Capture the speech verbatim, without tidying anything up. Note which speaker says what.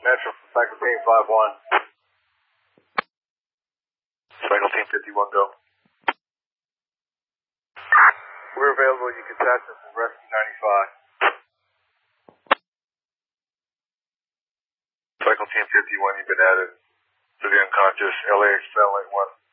Speaker 1: Metro from Cycle Team five one. Cycle Team fifty-one, go. We're available. You can tax us from Rescue ninety-five. Cycle Team fifty-one, you've been added to the unconscious L A X satellite one.